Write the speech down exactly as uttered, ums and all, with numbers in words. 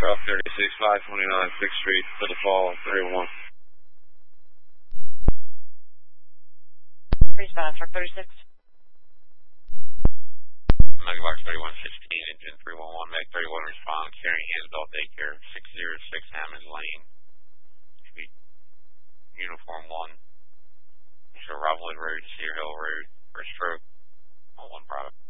South thirty-six, five twenty-nine, sixth Street, Little Fall, three oh one. Respond for thirty-six. Megabox thirty-one sixteen, engine three one one, Meg thirty-one, respond, carrying Annabelle Daycare, six oh six Hammond Lane. Should be Uniform one. Mr. Roblin Road, Cedar Hill Road, first stroke, on one product.